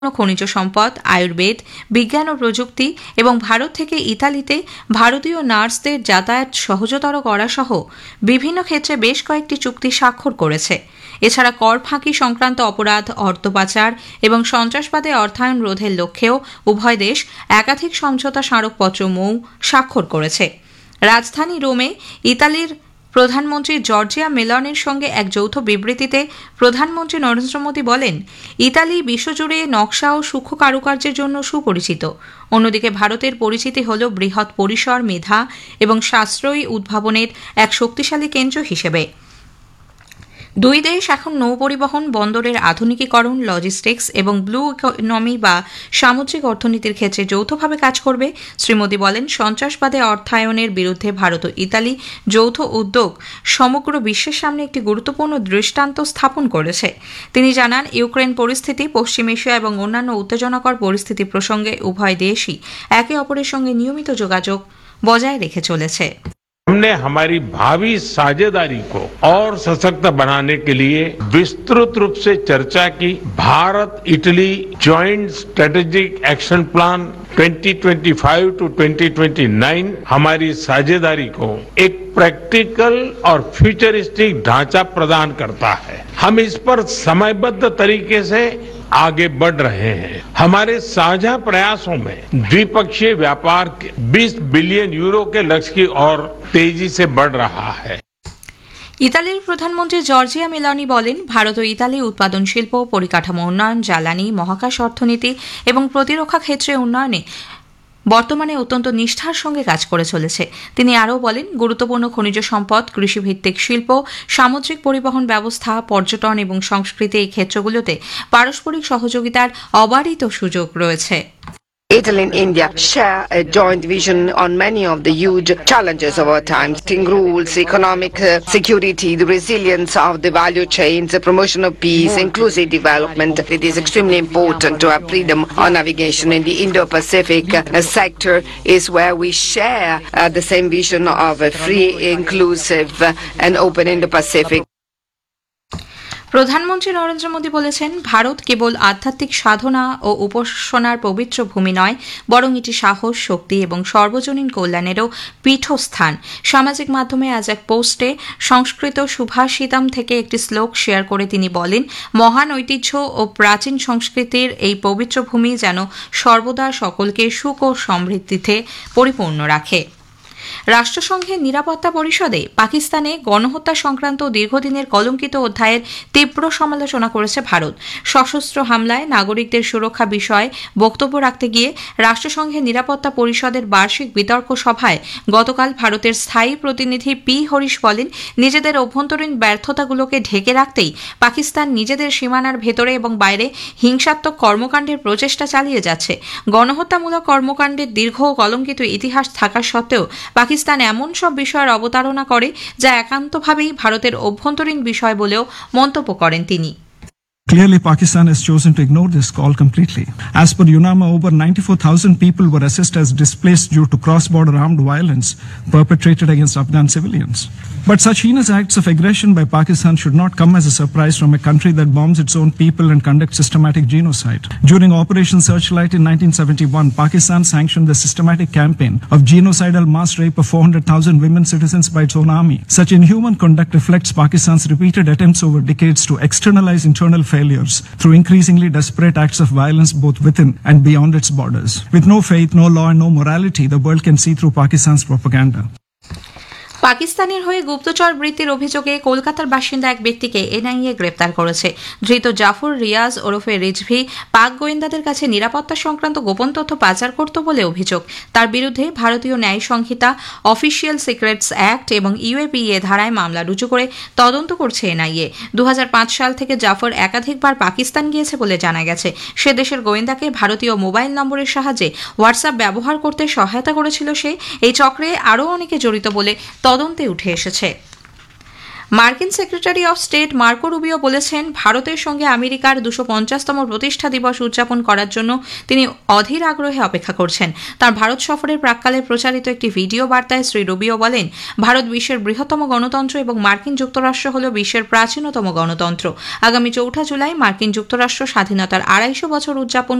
খনিজ সম্পদ, আয়ুর্বেদ, বিজ্ঞান ও প্রযুক্তি এবং ভারত থেকে ইতালিতে ভারতীয় নার্সদের যাতায়াত সহজতর করা সহ বিভিন্ন ক্ষেত্রে বেশ কয়েকটি চুক্তি স্বাক্ষর করেছে। এছাড়া কর ফাঁকি সংক্রান্ত অপরাধ, অর্থ পাচার এবং সন্ত্রাসবাদে অর্থায়ন রোধের লক্ষ্যেও উভয় দেশ একাধিক সমঝোতা স্মারকপত্র স্বাক্ষর করেছে। রাজধানী রোমে ইতালির প্রধানমন্ত্রী জর্জিয়া মেলনের সঙ্গে এক যৌথ বিবৃতিতে প্রধানমন্ত্রী নরেন্দ্র মোদী বলেন, ইতালি বিশ্বজুড়ে নকশা ও সূক্ষ্ম কারুকার্যের জন্য সুপরিচিত। অন্যদিকে ভারতের পরিচিতি হল বৃহৎ পরিসর, মেধা এবং সাশ্রয়ী উদ্ভাবনের এক শক্তিশালী কেন্দ্র হিসেবে। দুই দেশ এখন নৌ পরিবহন, বন্দরের আধুনিকীকরণ, লজিস্টিক্স এবং ব্লু ইকোনমি বা সামুদ্রিক অর্থনীতির ক্ষেত্রে যৌথভাবে কাজ করবে। শ্রী মোদী বলেন, সন্ত্রাসবাদে অর্থায়নের বিরুদ্ধে ভারত ও ইতালি যৌথ উদ্যোগ সমগ্র বিশ্বের সামনে একটি গুরুত্বপূর্ণ দৃষ্টান্ত স্থাপন করেছে। তিনি জানান, ইউক্রেন পরিস্থিতি, পশ্চিম এশিয়া এবং অন্যান্য উত্তেজনাকর পরিস্থিতি প্রসঙ্গে উভয় দেশই একে অপরের সঙ্গে নিয়মিত যোগাযোগ বজায় রেখে চলেছে। हमने हमारी भावी साझेदारी को और सशक्त बनाने के लिए विस्तृत रूप से चर्चा की। Bharat Italy joint strategic action plan 2025 to 2029 हमारी साझेदारी को एक प्रैक्टिकल और फ्यूचरिस्टिक ढांचा प्रदान करता है। हम इस पर समयबद्ध तरीके से आगे बढ़ रहे हैं। हमारे साझा प्रयासों में द्विपक्षीय व्यापार 20 बिलियन यूरो के लक्ष्य की ओर तेजी से बढ़ रहा है। ইতালির প্রধানমন্ত্রী জর্জিয়া মেলনি বলেন, ভারত ও ইতালি উৎপাদন শিল্প, পরিকাঠামো উন্নয়ন, জ্বালানি, মহাকাশ অর্থনীতি এবং প্রতিরক্ষা ক্ষেত্রে উন্নয়নে বর্তমানে অত্যন্ত নিষ্ঠার সঙ্গে কাজ করে চলেছে। তিনি আরও বলেন, গুরুত্বপূর্ণ খনিজ সম্পদ, কৃষিভিত্তিক শিল্প, সামুদ্রিক পরিবহন ব্যবস্থা, পর্যটন এবং সংস্কৃতি এই ক্ষেত্রগুলোতে পারস্পরিক সহযোগিতার অবারিত সুযোগ রয়েছে। Italy and India share a joint vision on many of the huge challenges of our times: rules, economic security, the resilience of the value chains, the promotion of peace, inclusive development. It is extremely important to have freedom on navigation in the Indo-Pacific sector is where we share the same vision of a free, inclusive and open Indo-Pacific. প্রধানমন্ত্রী নরেন্দ্র মোদী বলেছেন, ভারত কেবল আধ্যাত্মিক সাধনা ও উপাসনার পবিত্র ভূমি নয়, বরং এটি সাহস, শক্তি এবং সর্বজনীন কল্যাণেরও পীঠস্থান। সামাজিক মাধ্যমে আজ এক পোস্টে সংস্কৃত সুভাষিতম থেকে একটি শ্লোক শেয়ার করে তিনি বলেন, মহান ঐতিহ্য ও প্রাচীন সংস্কৃতির এই পবিত্র ভূমি যেন সর্বদা সকলকে সুখ ও সমৃদ্ধিতে পরিপূর্ণ রাখে। রাষ্ট্রসংঘের নিরাপত্তা পরিষদে পাকিস্তানে গণহত্যা সংক্রান্ত দীর্ঘদিনের কলঙ্কিত অধ্যায়ের তীব্র সমালোচনা করেছে ভারত। সশস্ত্র হামলায় নাগরিকদের সুরক্ষা বিষয়ে বক্তব্য রাখতে গিয়ে রাষ্ট্রসংঘের নিরাপত্তা পরিষদের বার্ষিক বিতর্ক সভায় গতকাল ভারতের স্থায়ী প্রতিনিধি পি হরিশ বলেন, নিজেদের অভ্যন্তরীণ ব্যর্থতাগুলোকে ঢেকে রাখতেই পাকিস্তান নিজেদের সীমানার ভেতরে এবং বাইরে হিংসাত্মক কর্মকাণ্ডের প্রচেষ্টা চালিয়ে যাচ্ছে। গণহত্যামূলক কর্মকাণ্ডের দীর্ঘ কলঙ্কিত ইতিহাস থাকা সত্ত্বেও পাকিস্তান এমন সব বিষয়ের অবতারণা করে যা একান্তভাবেই ভারতের অভ্যন্তরীণ বিষয় বলেও মন্তব্য করেন তিনি। Clearly, Pakistan has chosen to ignore this call completely. As per UNAMA, over 94,000 people were assessed as displaced due to cross-border armed violence perpetrated against Afghan civilians. But such heinous acts of aggression by Pakistan should not come as a surprise from a country that bombs its own people and conducts systematic genocide. During Operation Searchlight in 1971, Pakistan sanctioned the systematic campaign of genocidal mass rape of 400,000 women citizens by its own army. Such inhuman conduct reflects Pakistan's repeated attempts over decades to externalize internal failures through increasingly desperate acts of violence both within and beyond its borders. With no faith, no law and no morality, the world can see through Pakistan's propaganda. পাকিস্তানের হয়ে গুপ্তচর বৃত্তির অভিযোগে কলকাতার বাসিন্দা এক ব্যক্তিকে NIA গ্রেপ্তার করেছে। ধৃত জাফর রিয়াজ ওরফে রিজভি পাক গোয়েন্দাদের কাছে নিরাপত্তা সংক্রান্ত গোপন তথ্য পাচার করত বলে অভিযোগ। তার বিরুদ্ধে ভারতীয় ন্যায় সংহিতা, অফিসিয়াল সিক্রেটস অ্যাক্ট এবং ইউএপিএ ধারায় মামলা রুজু করে তদন্ত করছে এনআইএ। 2005 সাল থেকে জাফর একাধিকবার পাকিস্তান গিয়েছে বলে জানা গেছে। সে দেশের গোয়েন্দাকে ভারতীয় মোবাইল নম্বরের সাহায্যে হোয়াটসঅ্যাপ ব্যবহার করতে সহায়তা করেছিল সে। এই চক্রে আরও অনেকে জড়িত বলে তদন্তে উঠে এসেছে। মার্কিন secretary of state Marco Rubio বলেছেন, ভারতের সঙ্গে আমেরিকার 250তম প্রতিষ্ঠা দিবস উদযাপন করার জন্য তিনি অধীর আগ্রহে অপেক্ষা করছেন। তার ভারত সফরের প্রাক্কালে প্রচারিত একটি ভিডিও বার্তায় শ্রী রুবিও বলেন, ভারত বিশ্বের বৃহত্তম গণতন্ত্র এবং মার্কিন যুক্তরাষ্ট্র হল বিশ্বের প্রাচীনতম গণতন্ত্র। আগামী 4 জুলাই মার্কিন যুক্তরাষ্ট্র স্বাধীনতার 250 বছর উদযাপন